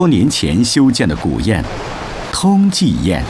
多年前修建的古堰通济堰。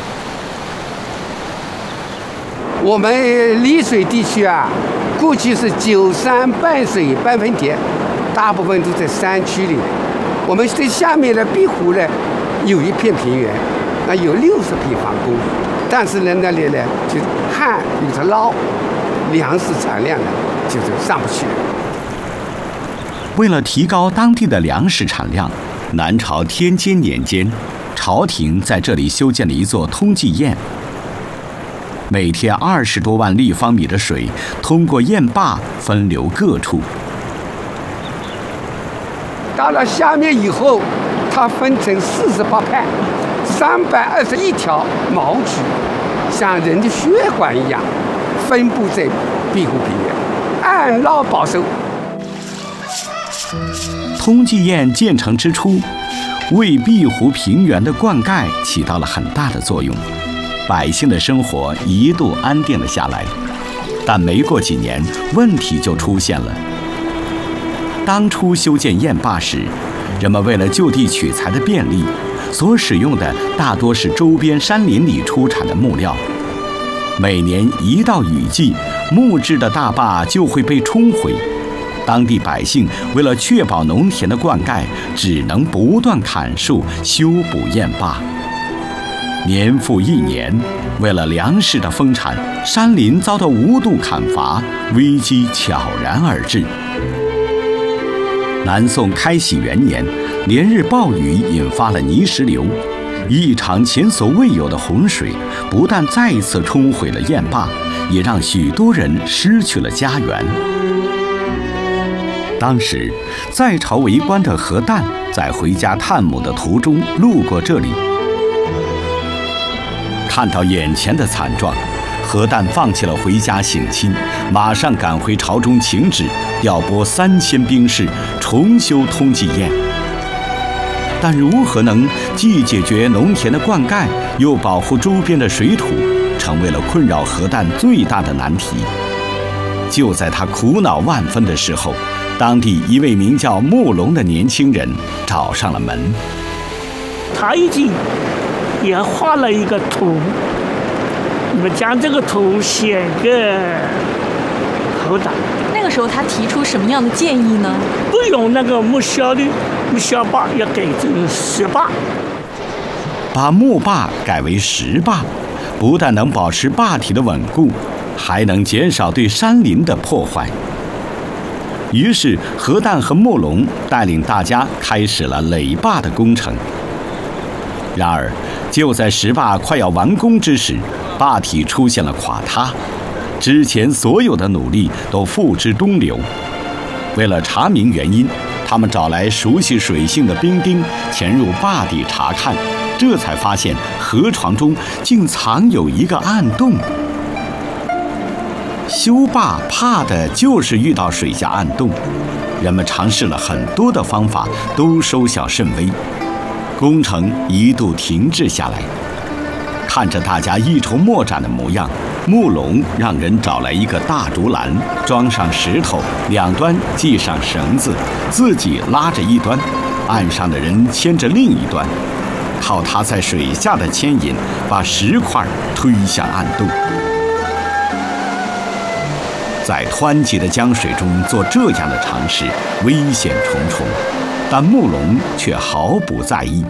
我们丽水地区啊，过去是9山半水半分田，大部分都在山区里。我们这下面的碧湖呢，有一片平原，有60平方公里，但是呢，那里呢就旱有着涝，粮食产量呢就是上不去了。 为了提高当地的粮食产量，南朝天监年间，朝廷在这里修建了一座通济堰。每天20多万立方米的水通过堰坝分流各处。 到了下面以后，它分成48派，321条毛渠，像人的血管一样，分布在碧湖平原，按涝保收。 通济堰建成之初，为碧湖平原的灌溉起到了很大的作用，百姓的生活一度安定了下来。但没过几年，问题就出现了。当初修建堰坝时，人们为了就地取材的便利，所使用的大多是周边山林里出产的木料。每年一到雨季，木质的大坝就会被冲毁。当地百姓为了确保农田的灌溉，只能不断砍树修补堰坝。年复一年，为了粮食的丰产，山林遭到无度砍伐，危机悄然而至。南宋开禧元年，连日暴雨引发了泥石流，一场前所未有的洪水不但再一次冲毁了堰坝，也让许多人失去了家园。当时在朝为官的何旦在回家探母的途中路过这里，看到眼前的惨状，何旦放弃了回家省亲，马上赶回朝中请旨，调拨3000兵士重修通济堰。但如何能既解决农田的灌溉，又保护周边的水土，成为了困扰何旦最大的难题。就在他苦恼万分的时候，当地一位名叫慕容的年轻人找上了门。 他已经也画了一个图，你们将这个图献给侯长。 那个时候他提出什么样的建议呢？ 不用那个木小坝，要改成石坝。 把木坝改为石坝，不但能保持坝体的稳固，还能减少对山林的破坏。于是何旦和慕容带领大家开始了垒坝的工程。然而就在石坝快要完工之时，坝体出现了垮塌，之前所有的努力都付之东流。为了查明原因，他们找来熟悉水性的兵丁潜入坝底查看，这才发现河床中竟藏有一个暗洞。修坝怕的就是遇到水下暗洞，人们尝试了很多的方法，都收效甚微，工程一度停滞下来。看着大家一筹莫展的模样，慕容让人找来一个大竹篮，装上石头，两端系上绳子，自己拉着一端，岸上的人牵着另一端，靠他在水下的牵引，把石块推向暗洞。在湍急的江水中做这样的尝试，危险重重，但慕容却毫不在意。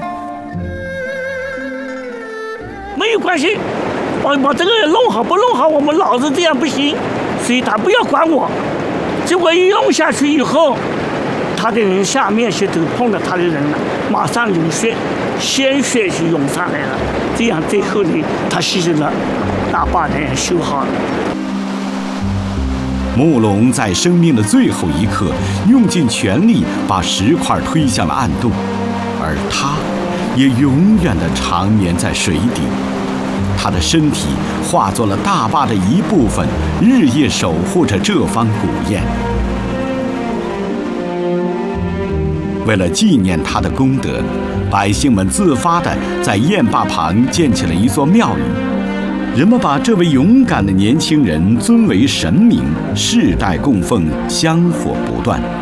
没有关系，我把这个弄好不弄好，我们老子这样不行，所以他不要管我。结果一用下去以后，他的人下面去都碰到他的人了，马上流血，鲜血就涌上来了。这样最后呢，他牺牲了，大坝呢修好了。 慕容在生命的最后一刻，用尽全力把石块推向了暗洞，而他也永远地长眠在水底。他的身体化作了大坝的一部分，日夜守护着这方古堰。为了纪念他的功德，百姓们自发地在堰坝旁建起了一座庙宇。人们把这位勇敢的年轻人尊为神明，世代供奉，香火不断。